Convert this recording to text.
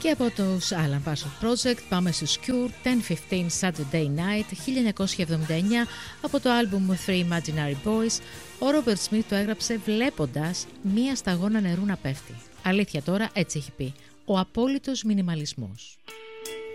Και από τους Alan Parsons Project πάμε στους Cure, 10:15 Saturday Night, 1979, από το άλμπουμ Three Imaginary Boys. Ο Ρόμπερτ Σμιθ το έγραψε βλέποντας μία σταγόνα νερού να πέφτει. Αλήθεια τώρα, έτσι έχει πει. Ο απόλυτος μινιμαλισμός.